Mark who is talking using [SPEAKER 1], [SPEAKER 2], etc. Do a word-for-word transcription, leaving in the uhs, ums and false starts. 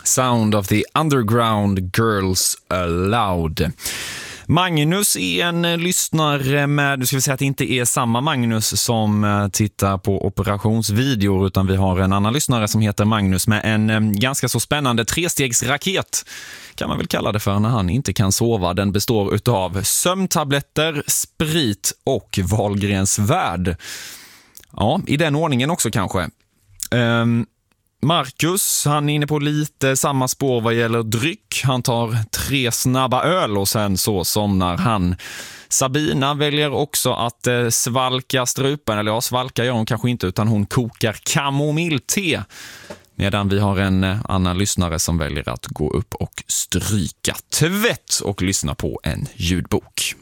[SPEAKER 1] Sound of the Underground Girls Aloud. Magnus är en lyssnare med, nu ska vi säga att det inte är samma Magnus som tittar på operationsvideor, utan vi har en annan lyssnare som heter Magnus med en ganska så spännande trestegsraket, kan man väl kalla det för, när han inte kan sova. Den består utav sömntabletter, sprit och Wahlgrens värld. Ja, i den ordningen också kanske. Um, Marcus, han är inne på lite samma spår vad gäller dryck. Han tar tre snabba öl och sen så somnar han. Sabina väljer också att eh, svalka strupen, eller ja, svalka gör hon kanske inte, utan hon kokar kamomillte. Medan vi har en eh, annan lyssnare som väljer att gå upp och stryka tvätt och lyssna på en ljudbok.